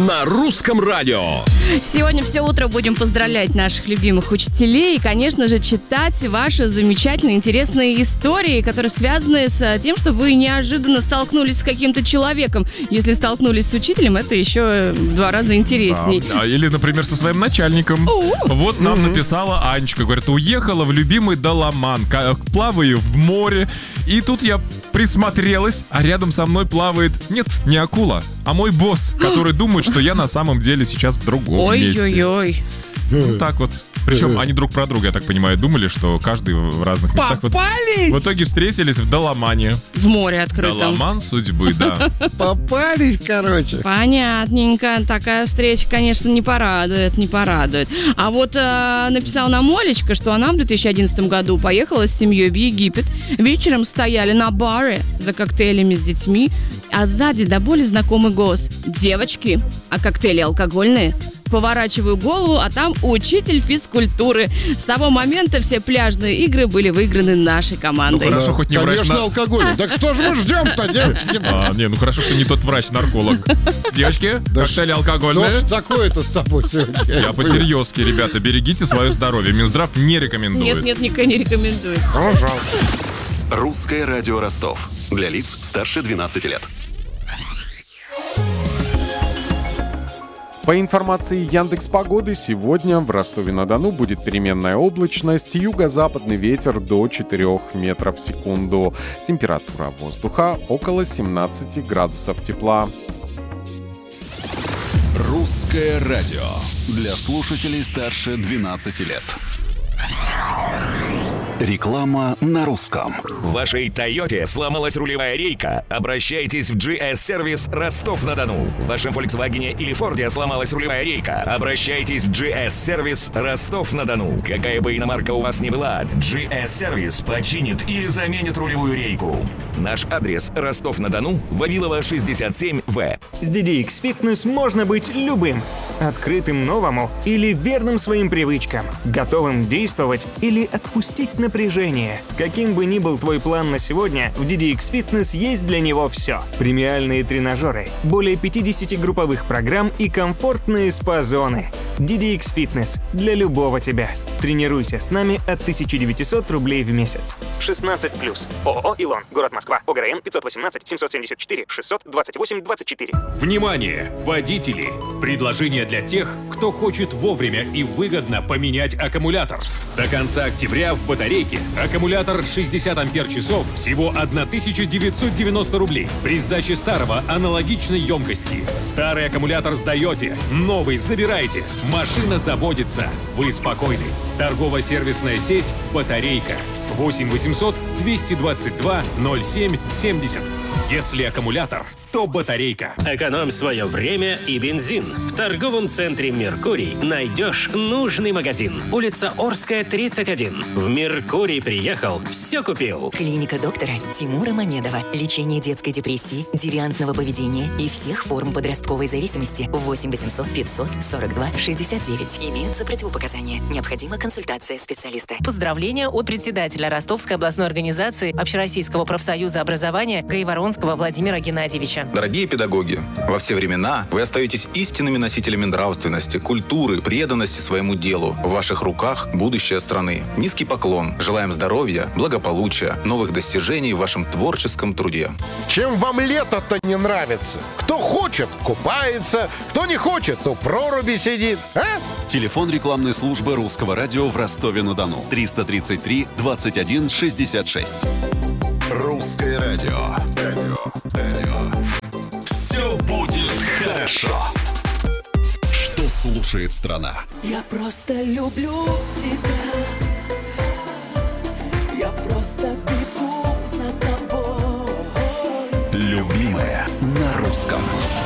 на Русском радио. Сегодня все утро будем поздравлять наших любимых учителей и, конечно же, читать ваши замечательные, интересные истории, которые связаны с тем, что вы неожиданно столкнулись с каким-то человеком. Если столкнулись с учителем, это еще в 2 раза интересней. Да. Или, например, со своим начальником. Вот нам написала Анечка, говорит, уехала в любимый Даламан, плаваю в море, и тут я присмотрелась, а рядом со мной плавает, нет, не акула, а мой босс, который думает, что я на самом деле сейчас в другом месте. Ой-ой-ой. Вот так вот. Причем они друг про друга, я так понимаю, думали, что каждый в разных местах. Попались! Вот в итоге встретились в Даламане. В море открытом. Даламан судьбы, да. Попались, короче. Понятненько. Такая встреча, конечно, не порадует, не порадует. А вот написала нам Олечка, что она в 2011 году поехала с семьей в Египет. Вечером стояли на баре за коктейлями с детьми, а сзади до боли знакомый голос. Девочки, а коктейли алкогольные? Поворачиваю голову, а там учитель физкультуры. С того момента все пляжные игры были выиграны нашей командой. Ну, хорошо, хоть не врач. Конечно, алкоголь. Так что же мы ждем-то, девочки? Ну хорошо, что не тот врач-нарколог. Девочки, коктейли алкогольные. Что ж такое-то с тобой сегодня? Я по-серьезки, ребята, берегите свое здоровье. Минздрав не рекомендует. Нет, никто не рекомендует. Русское радио Ростов. Для лиц старше 12 лет. По информации Яндекс.Погоды, сегодня в Ростове-на-Дону будет переменная облачность, юго-западный ветер до 4 метров в секунду. Температура воздуха около 17 градусов тепла. Русское радио. Для слушателей старше 12 лет. Реклама на русском. В вашей Тойоте сломалась рулевая рейка? Обращайтесь в GS-сервис Ростов-на-Дону. В вашем Volkswagen или Форде сломалась рулевая рейка? Обращайтесь в GS-сервис Ростов-на-Дону. Какая бы иномарка у вас ни была, GS-сервис починит или заменит рулевую рейку. Наш адрес Ростов-на-Дону, Вавилова, 67В. С DDX Fitness можно быть любым. Открытым новому или верным своим привычкам. Готовым действовать или отпустить напряжение. Каким бы ни был твой план на сегодня, в DDX Fitness есть для него все. Премиальные тренажеры, более 50 групповых программ и комфортные спа-зоны. DDX Fitness для любого тебя. Тренируйся с нами от 1900 рублей в месяц. 16+. ООО «Илон». Город Москва. ОГРН 518-774-628-24. Внимание, водители! Предложение для тех, кто хочет вовремя и выгодно поменять аккумулятор. До конца октября в батарейке аккумулятор 60 ампер-часов всего 1990 рублей. При сдаче старого аналогичной емкости. Старый аккумулятор сдаете, новый забираете. Машина заводится. Вы спокойны. Торгово-сервисная сеть «Батарейка». 8 800 222 07 70. Если аккумулятор, то батарейка. Экономь свое время и бензин. В торговом центре «Меркурий» найдешь нужный магазин. Улица Орская, 31. В «Меркурий» приехал, все купил. Клиника доктора Тимура Мамедова. Лечение детской депрессии, девиантного поведения и всех форм подростковой зависимости. 8 800 542 69. Имеются противопоказания. Необходима консультация специалиста. Поздравления от председателя Ростовской областной организации Общероссийского профсоюза образования Гаеворонского Владимира Геннадьевича. Дорогие педагоги, во все времена вы остаетесь истинными носителями нравственности, культуры, преданности своему делу. В ваших руках будущее страны. Низкий поклон. Желаем здоровья, благополучия, новых достижений в вашем творческом труде. Чем вам лето-то не нравится? Кто хочет, купается, кто не хочет, то в проруби сидит. А? Телефон рекламной службы Русского радио в Ростове-на-Дону. 333 21 66. Русское радио. Все будет хорошо. Что слушает страна? Я просто люблю тебя. Я просто бегу за тобой. Любимая на русском.